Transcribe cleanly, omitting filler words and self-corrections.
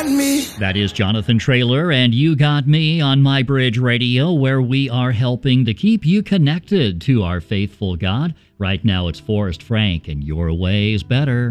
got me. That is Jonathan Traylor and You Got Me on My Bridge Radio, where we are helping to keep you connected to our faithful God. Right now it's Forrest Frank and Your Way is Better.